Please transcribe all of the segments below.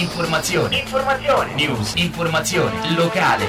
Informazione. News. Informazione. Locale.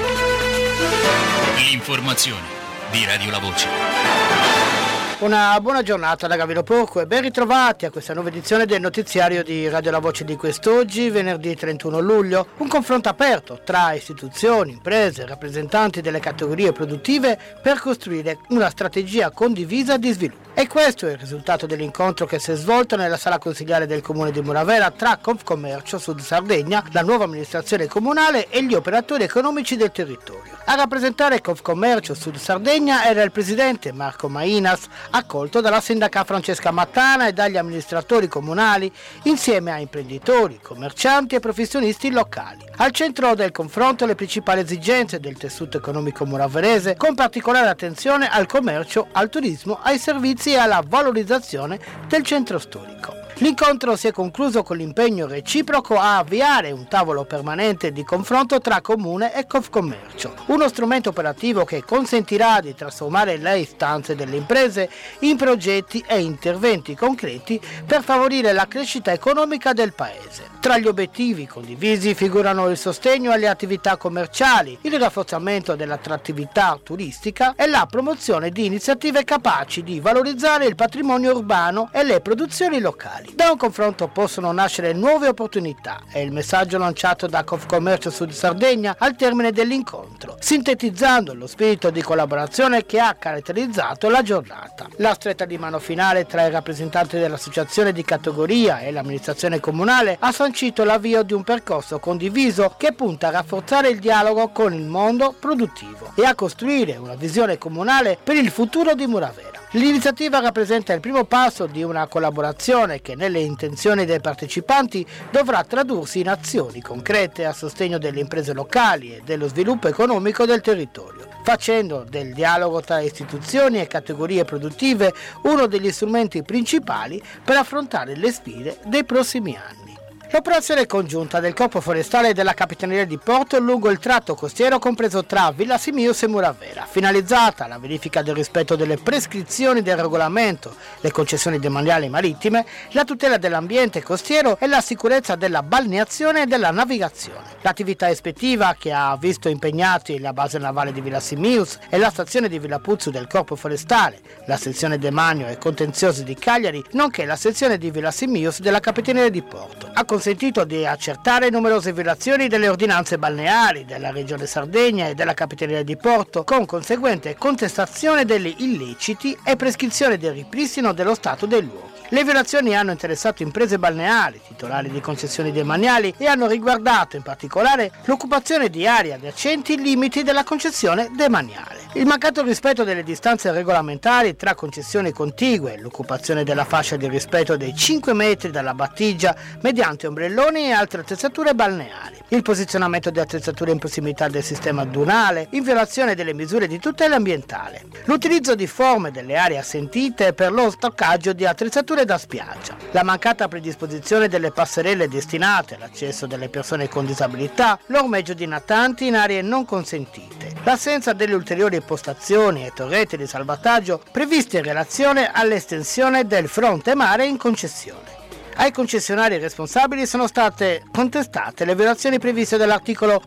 L'informazione di Radio La Voce. Una buona giornata da Gavino Porco e ben ritrovati a questa nuova edizione del notiziario di Radio La Voce di quest'oggi, venerdì 31 luglio. Un confronto aperto tra istituzioni, imprese e rappresentanti delle categorie produttive per costruire una strategia condivisa di sviluppo. E questo è il risultato dell'incontro che si è svolto nella sala consigliare del comune di Muravera tra Confcommercio Sud Sardegna, la nuova amministrazione comunale e gli operatori economici del territorio. A rappresentare Confcommercio Sud Sardegna era il presidente Marco Mainas, accolto dalla sindaca Francesca Mattana e dagli amministratori comunali, insieme a imprenditori, commercianti e professionisti locali. Al centro del confronto le principali esigenze del tessuto economico muraverese, con particolare attenzione al commercio, al turismo, ai servizi e alla valorizzazione del centro storico. L'incontro si è concluso con l'impegno reciproco a avviare un tavolo permanente di confronto tra Comune e Confcommercio, uno strumento operativo che consentirà di trasformare le istanze delle imprese in progetti e interventi concreti per favorire la crescita economica del Paese. Tra gli obiettivi condivisi figurano il sostegno alle attività commerciali, il rafforzamento dell'attrattività turistica e la promozione di iniziative capaci di valorizzare il patrimonio urbano e le produzioni locali. Da un confronto possono nascere nuove opportunità, è il messaggio lanciato da Confcommercio Sud Sardegna al termine dell'incontro, sintetizzando lo spirito di collaborazione che ha caratterizzato la giornata. La stretta di mano finale tra i rappresentanti dell'associazione di categoria e l'amministrazione comunale ha sancito l'avvio di un percorso condiviso che punta a rafforzare il dialogo con il mondo produttivo e a costruire una visione comunale per il futuro di Muravera. L'iniziativa rappresenta il primo passo di una collaborazione che nelle intenzioni dei partecipanti dovrà tradursi in azioni concrete a sostegno delle imprese locali e dello sviluppo economico del territorio, facendo del dialogo tra istituzioni e categorie produttive uno degli strumenti principali per affrontare le sfide dei prossimi anni. L'operazione congiunta del Corpo Forestale e della Capitaneria di Porto lungo il tratto costiero compreso tra Villa Simius e Muravera, finalizzata alla verifica del rispetto delle prescrizioni del regolamento, le concessioni demaniali marittime, la tutela dell'ambiente costiero e la sicurezza della balneazione e della navigazione. L'attività ispettiva, che ha visto impegnati la base navale di Villa Simius e la stazione di Villa Puzzu del Corpo Forestale, la sezione demanio e contenziosi di Cagliari, nonché la sezione di Villa Simius della Capitaneria di Porto, ha consentito di accertare numerose violazioni delle ordinanze balneari della Regione Sardegna e della Capitaneria di Porto, con conseguente contestazione degli illeciti e prescrizione del ripristino dello stato dei luoghi. Le violazioni hanno interessato imprese balneari, titolari di concessioni demaniali e hanno riguardato in particolare l'occupazione di aree adiacenti ai limiti della concessione demaniale. Il mancato rispetto delle distanze regolamentari tra concessioni contigue, l'occupazione della fascia di rispetto dei 5 metri dalla battigia mediante ombrelloni e altre attrezzature balneari, il posizionamento di attrezzature in prossimità del sistema dunale, in violazione delle misure di tutela ambientale, l'utilizzo di forme delle aree assentite per lo stoccaggio di attrezzature da spiaggia, la mancata predisposizione delle passerelle destinate all'accesso delle persone con disabilità, l'ormeggio di natanti in aree non consentite, l'assenza delle ulteriori postazioni e torrette di salvataggio previste in relazione all'estensione del fronte mare in concessione. Ai concessionari responsabili sono state contestate le violazioni previste dall'articolo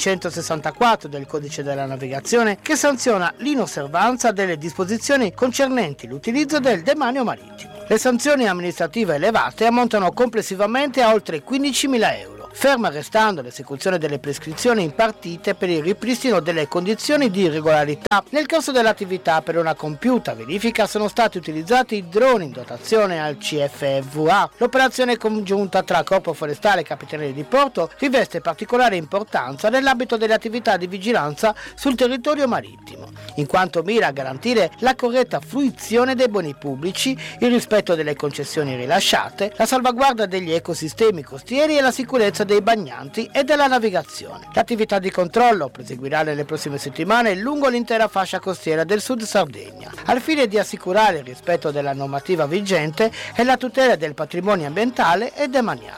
1164 del Codice della Navigazione, che sanziona l'inosservanza delle disposizioni concernenti l'utilizzo del demanio marittimo. Le sanzioni amministrative elevate ammontano complessivamente a oltre 15.000 euro, ferma restando l'esecuzione delle prescrizioni impartite per il ripristino delle condizioni di regolarità. Nel corso dell'attività per una compiuta verifica sono stati utilizzati droni in dotazione al CFVA. L'operazione congiunta tra Corpo Forestale e Capitaneria di Porto riveste particolare importanza nell'ambito delle attività di vigilanza sul territorio marittimo, in quanto mira a garantire la corretta fruizione dei beni pubblici, il rispetto delle concessioni rilasciate, la salvaguardia degli ecosistemi costieri e la sicurezza dei bagnanti e della navigazione. L'attività di controllo proseguirà nelle prossime settimane lungo l'intera fascia costiera del Sud Sardegna, al fine di assicurare il rispetto della normativa vigente e la tutela del patrimonio ambientale e demaniale.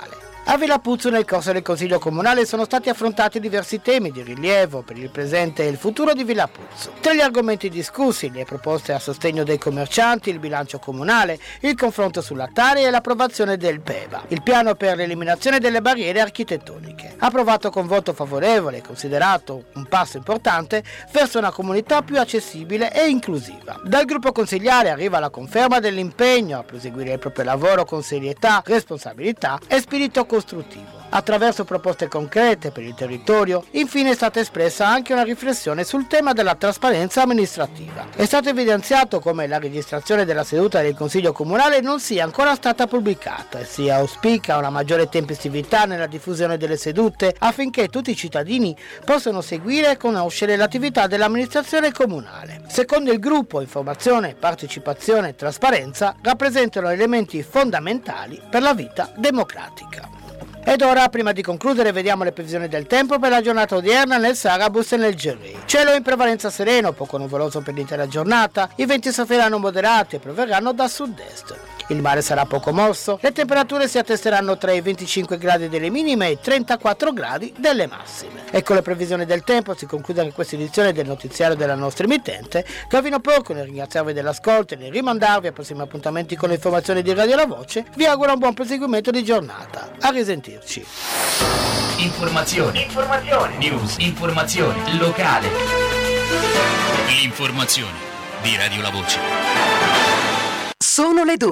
A Villapuzzo nel corso del Consiglio Comunale sono stati affrontati diversi temi di rilievo per il presente e il futuro di Villapuzzo. Tra gli argomenti discussi, le proposte a sostegno dei commercianti, il bilancio comunale, il confronto sulla Tari e l'approvazione del PEVA, il piano per l'eliminazione delle barriere architettoniche. Approvato con voto favorevole, considerato un passo importante verso una comunità più accessibile e inclusiva. Dal gruppo consigliare arriva la conferma dell'impegno a proseguire il proprio lavoro con serietà, responsabilità e spirito costruttivo. Attraverso proposte concrete per il territorio, infine è stata espressa anche una riflessione sul tema della trasparenza amministrativa. È stato evidenziato come la registrazione della seduta del Consiglio Comunale non sia ancora stata pubblicata e si auspica una maggiore tempestività nella diffusione delle sedute affinché tutti i cittadini possano seguire e conoscere l'attività dell'amministrazione comunale. Secondo il gruppo, informazione, partecipazione e trasparenza rappresentano elementi fondamentali per la vita democratica. Ed ora, prima di concludere, vediamo le previsioni del tempo per la giornata odierna nel Sarabus e nel Gerri. Cielo in prevalenza sereno, poco nuvoloso per l'intera giornata, i venti soffriranno moderati e proverranno da sud-est. Il mare sarà poco mosso, le temperature si attesteranno tra i 25 gradi delle minime e i 34 gradi delle massime. Ecco le previsioni del tempo, si conclude anche questa edizione del notiziario della nostra emittente. Gavino Porco, nel ringraziarvi dell'ascolto e nel rimandarvi a prossimi appuntamenti con le informazioni di Radio La Voce, vi auguro un buon proseguimento di giornata. A risentirci. Informazioni, news, informazione locale. L'informazione di Radio La Voce. Sono le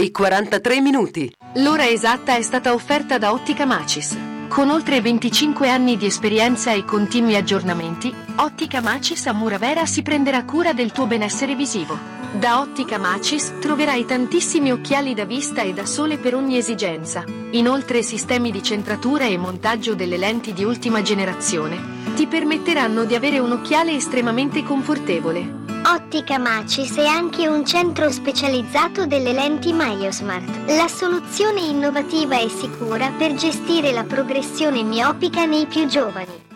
12:43. L'ora esatta è stata offerta da Ottica Macis. Con oltre 25 anni di esperienza e continui aggiornamenti, Ottica Macis a Muravera si prenderà cura del tuo benessere visivo. Da Ottica Macis troverai tantissimi occhiali da vista e da sole per ogni esigenza. Inoltre sistemi di centratura e montaggio delle lenti di ultima generazione ti permetteranno di avere un occhiale estremamente confortevole. Ottica Macis è anche un centro specializzato delle lenti MyoSmart, la soluzione innovativa e sicura per gestire la progressione miopica nei più giovani.